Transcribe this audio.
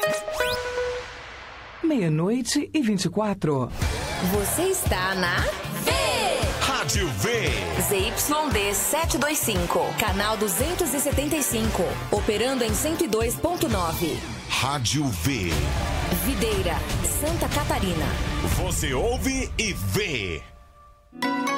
00:24. Você está na Rádio V. ZYD 725, canal 275, operando em 102.9. Rádio V. Videira, Santa Catarina. Você ouve e vê.